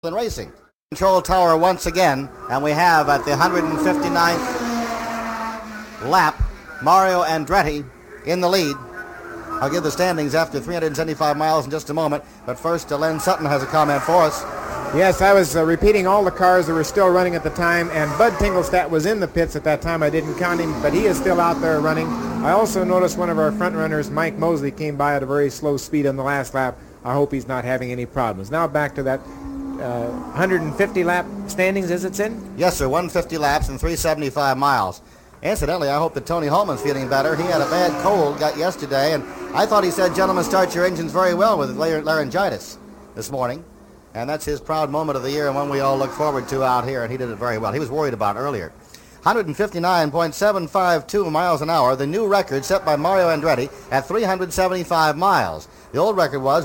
in racing. Control tower once again, and we have at the 159th lap Mario Andretti in the lead. I'll give the standings after 375 miles in just a moment, but first Len Sutton has a comment for us. Yes, I was repeating all the cars that were still running at the time, and Bud Tinglestat was in the pits at that time. I didn't count him, but he is still out there running. I also noticed one of our front runners, Mike Mosley, came by at a very slow speed on the last lap. I hope he's not having any problems. Now back to that 150 lap standings, is it, Sid? Yes, sir, 150 laps and 375 miles. Incidentally, I hope that Tony Holman's feeling better. He had a bad cold, got yesterday, and I thought he said, gentlemen, start your engines very well with laryngitis this morning. And that's his proud moment of the year and one we all look forward to out here, and he did it very well. He was worried about it earlier. 159.752 miles an hour, the new record set by Mario Andretti at 375 miles. The old record was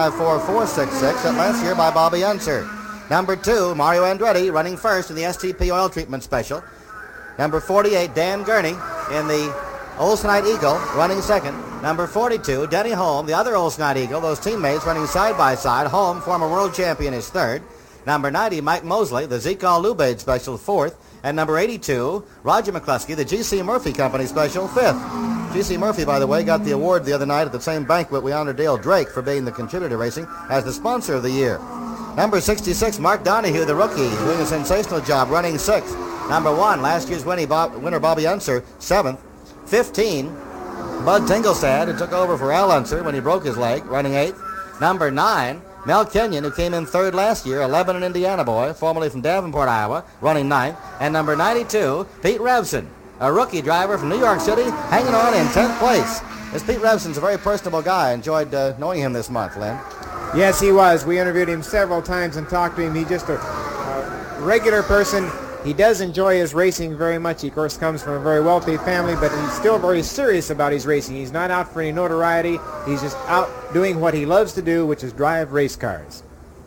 154.466 set last year by Bobby Unser. Number 2, Mario Andretti running first in the STP oil treatment special. Number 48, Dan Gurney in the Olsonite Eagle running second. Number 42, Denny Holm, the other Olsonite Eagle, those teammates running side by side. Holm, former world champion, is third. Number 90, Mike Mosley, the Zekal Lubaid special, fourth. And number 82, Roger McCluskey, the G.C. Murphy Company special, fifth. G.C. Murphy, by the way, got the award the other night at the same banquet we honored Dale Drake for being the contributor racing as the sponsor of the year. Number 66, Mark Donahue, the rookie, doing a sensational job, running sixth. Number 1, last year's winner Bobby Unser, seventh. 15, Bud Tinglestad, who took over for Al Unser when he broke his leg, running eighth. Number 9, Mel Kenyon, who came in third last year, a Lebanon, Indiana boy, formerly from Davenport, Iowa, running ninth. And number 92, Pete Revson, a rookie driver from New York City, hanging on in 10th place. This Pete Revson's a very personable guy. I enjoyed knowing him this month, Len. Yes, he was. We interviewed him several times and talked to him. He's just a regular person. He does enjoy his racing very much. He, of course, comes from a very wealthy family, but he's still very serious about his racing. He's not out for any notoriety. He's just out doing what he loves to do, which is drive race cars.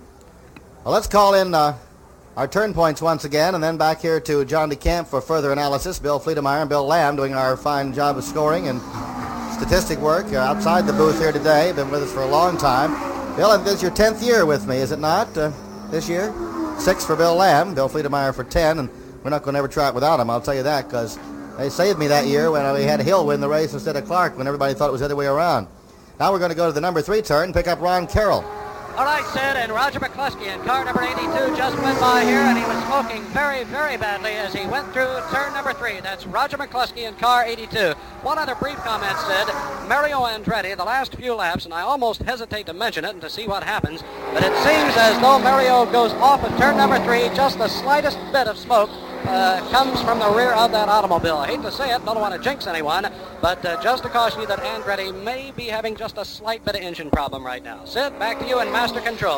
Well, let's call in our turn points once again, and then back here to John DeCamp for further analysis. Bill Fleetemeyer and Bill Lamb doing our fine job of scoring and statistic work outside the booth here today. Been with us for a long time. Bill, this is your 10th year with me, is it not, this year? 6 for Bill Lamb, Bill Fleetemeyer for 10, and we're not going to ever try it without him, I'll tell you that, because they saved me that year when we had Hill win the race instead of Clark when everybody thought it was the other way around. Now we're going to go to the number 3 turn, pick up Ron Carroll. All right, Sid, and Roger McCluskey in car number 82 just went by here, and he was smoking very, very badly as he went through turn number 3. That's Roger McCluskey in car 82. One other brief comment, Sid. Mario Andretti, the last few laps, and I almost hesitate to mention it and to see what happens, but it seems as though Mario goes off of turn number 3, just the slightest bit of smoke comes from the rear of that automobile. I hate to say it, don't want to jinx anyone, but just to caution you that Andretti may be having just a slight bit of engine problem right now. Sid, back to you in master control.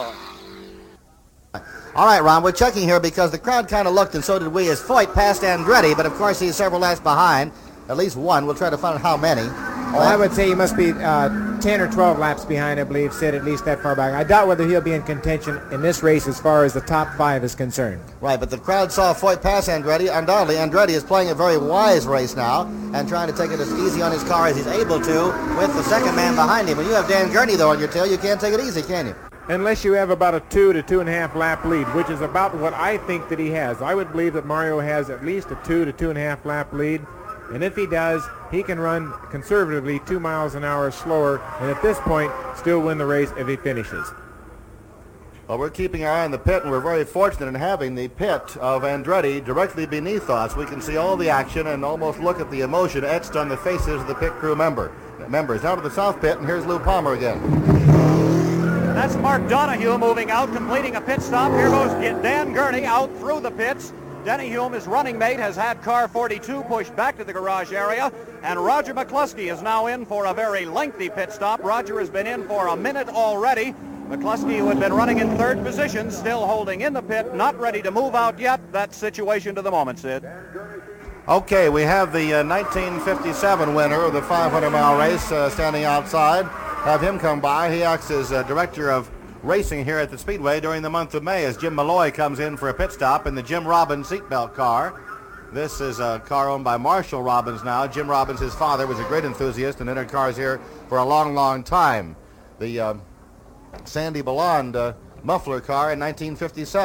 All right, Ron, we're checking here because the crowd kind of looked, and so did we, as Foyt passed Andretti, but of course he's several laps behind, at least one. We'll try to find out how many. Well, I would say he must be 10 or 12 laps behind, I believe, Sid, at least that far back. I doubt whether he'll be in contention in this race as far as the top 5 is concerned. Right, but the crowd saw Foyt pass Andretti. Undoubtedly, Andretti is playing a very wise race now and trying to take it as easy on his car as he's able to with the second man behind him. When you have Dan Gurney, though, on your tail, you can't take it easy, can you? Unless you have about a 2 to 2.5 lap lead, which is about what I think that he has. I would believe that Mario has at least a 2 to 2.5 lap lead. And if he does, he can run conservatively 2 miles an hour slower, and at this point, still win the race if he finishes. Well, we're keeping our eye on the pit, and we're very fortunate in having the pit of Andretti directly beneath us. We can see all the action and almost look at the emotion etched on the faces of the pit crew members. Now to the south pit, and here's Lou Palmer again. That's Mark Donahue moving out, completing a pit stop. Here goes Dan Gurney out through the pits. Denny Hulme, his running mate, has had car 42 pushed back to the garage area, and Roger McCluskey is now in for a very lengthy pit stop. Roger has been in for a minute already. McCluskey, who had been running in third position, still holding in the pit, not ready to move out yet. That situation to the moment, Sid. Okay, we have the 1957 winner of the 500-mile race standing outside. Have him come by. He acts as director of racing here at the Speedway during the month of May as Jim Malloy comes in for a pit stop in the Jim Robbins seatbelt car. This is a car owned by Marshall Robbins now. Jim Robbins, his father, was a great enthusiast and entered cars here for a long, long time. The Sandy Ballond muffler car in 1957.